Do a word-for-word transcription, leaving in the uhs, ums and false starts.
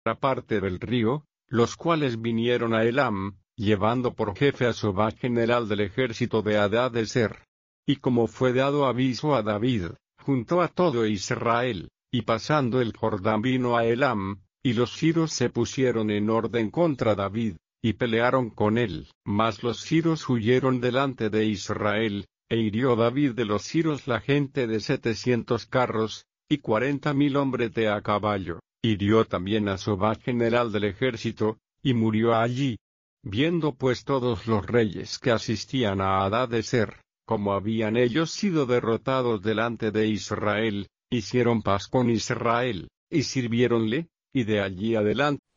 parte del río, los cuales vinieron a Elam, llevando por jefe a Sobach general del ejército de Hadadezer. Y como fue dado aviso a David, juntó a todo Israel, y pasando el Jordán vino a Elam, y los siros se pusieron en orden contra David, y pelearon con él. Mas los siros huyeron delante de Israel, e hirió David de los siros la gente de setecientos carros, y cuarenta mil hombres de a caballo. Hirió también a Sobach general del ejército, y murió allí. Viendo pues todos los reyes que asistían a Hadadezer, como habían ellos sido derrotados delante de Israel, hicieron paz con Israel, y sirviéronle, y de allí adelante